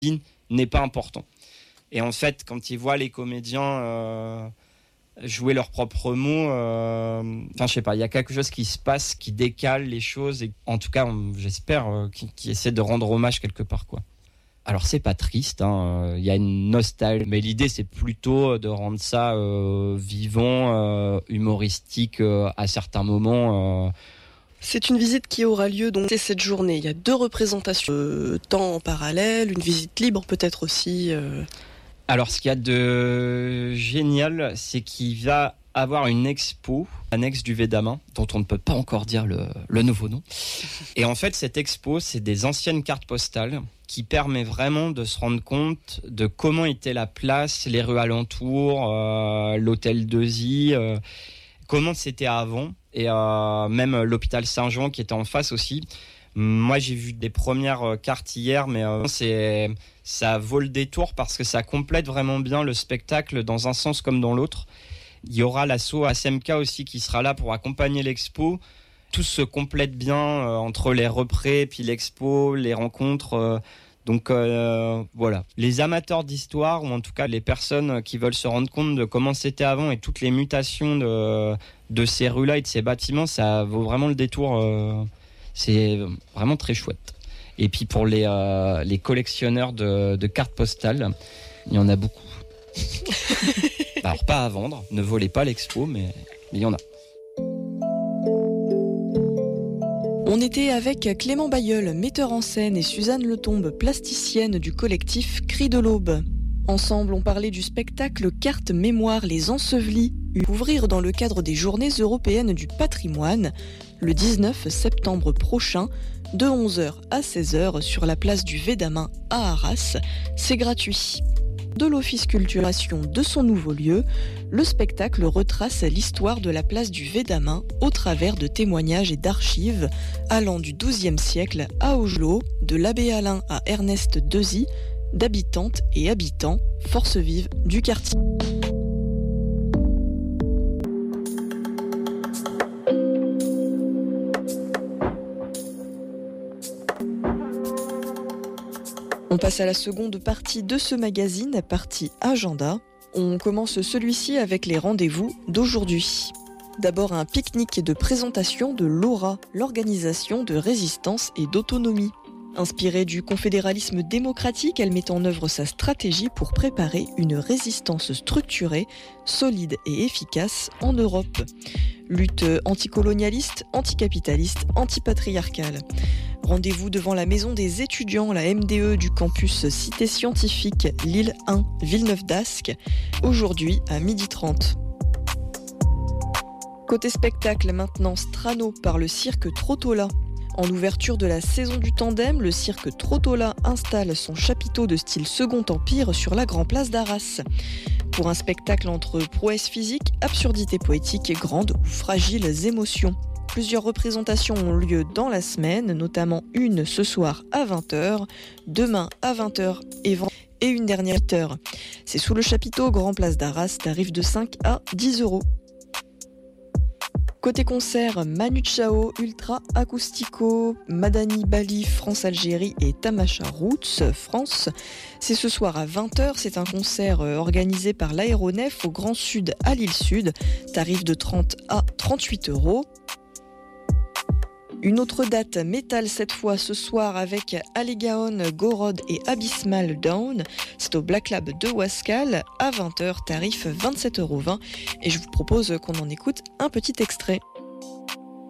n'est pas important. Et en fait, quand ils voient les comédiens jouer leurs propres mots, je sais pas, il y a quelque chose qui se passe, qui décale les choses, et en tout cas, j'espère, qui essaie de rendre hommage quelque part, quoi. Alors c'est pas triste, y a une nostalgie, mais l'idée c'est plutôt de rendre ça vivant, humoristique à certains moments. C'est une visite qui aura lieu donc cette journée. Il y a 2 représentations, temps en parallèle, une visite libre peut-être aussi. Alors ce qu'il y a de génial, c'est qu'il va avoir une expo annexe du Védamin, dont on ne peut pas encore dire le nouveau nom. Et en fait, cette expo, c'est des anciennes cartes postales qui permet vraiment de se rendre compte de comment était la place, les rues alentours, l'hôtel d'Euzy, comment c'était avant, et même l'hôpital Saint-Jean qui était en face aussi. Moi, j'ai vu des premières cartes hier, mais ça vaut le détour parce que ça complète vraiment bien le spectacle dans un sens comme dans l'autre. Il y aura l'asso ASMK aussi qui sera là pour accompagner l'expo. Tout se complète bien entre les représ, puis l'expo, les rencontres. Donc voilà. Les amateurs d'histoire, ou en tout cas les personnes qui veulent se rendre compte de comment c'était avant et toutes les mutations de ces rues-là et de ces bâtiments, ça vaut vraiment le détour. C'est vraiment très chouette. Et puis pour les collectionneurs de cartes postales, il y en a beaucoup. Alors pas à vendre, ne volez pas l'expo, mais il y en a. On était avec Clément Bailleul, metteur en scène, et Suzanne Letombe, plasticienne du collectif Cris de l'Aube. Ensemble, on parlait du spectacle Cartes Mémoire les Ensevelis, ouvrir dans le cadre des Journées européennes du patrimoine, le 19 septembre prochain, de 11h à 16h sur la place du Védamin à Arras. C'est gratuit. De l'Office Culturation de son nouveau lieu, le spectacle retrace l'histoire de la place du Védamin au travers de témoignages et d'archives allant du XIIe siècle à Augelot, de l'abbé Alain à Ernest Deuzy, d'habitantes et habitants, forces vives du quartier. On passe à la seconde partie de ce magazine, partie agenda. On commence celui-ci avec les rendez-vous d'aujourd'hui. D'abord un pique-nique de présentation de l'Aura, l'organisation de résistance et d'autonomie. Inspirée du confédéralisme démocratique, elle met en œuvre sa stratégie pour préparer une résistance structurée, solide et efficace en Europe. Lutte anticolonialiste, anticapitaliste, antipatriarcale. Rendez-vous devant la maison des étudiants, la MDE du campus Cité Scientifique, Lille 1, Villeneuve d'Ascq, aujourd'hui à 12h30. Côté spectacle maintenant, Strano par le cirque Trottola. En ouverture de la saison du tandem, le cirque Trottola installe son chapiteau de style Second Empire sur la Grand Place d'Arras. Pour un spectacle entre prouesse physique, absurdité poétique et grandes ou fragiles émotions. Plusieurs représentations ont lieu dans la semaine, notamment une ce soir à 20h, demain à 20h et une dernière 8h. C'est sous le chapiteau Grand Place d'Arras, tarif de 5 à 10 €. Côté concert, Manu Chao, Ultra Acoustico, Madani Bali, France-Algérie et Tamacha Roots, France. C'est ce soir à 20h, c'est un concert organisé par l'Aéronef au Grand Sud à Lille Sud, tarif de 30 à 38 €. Une autre date, métal cette fois ce soir avec Allegaon, Gorod et Abysmal Down. C'est au Black Lab de Wascal à 20h, tarif 27,20 €. Et je vous propose qu'on en écoute un petit extrait.